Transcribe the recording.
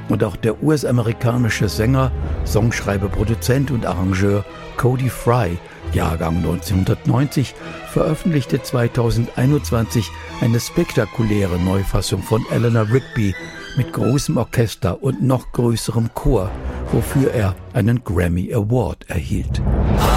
Und auch der US-amerikanische Sänger, Songschreiber, Produzent und Arrangeur Cody Fry, Jahrgang 1990, veröffentlichte 2021 eine spektakuläre Neufassung von Eleanor Rigby mit großem Orchester und noch größerem Chor, wofür er einen Grammy Award erhielt.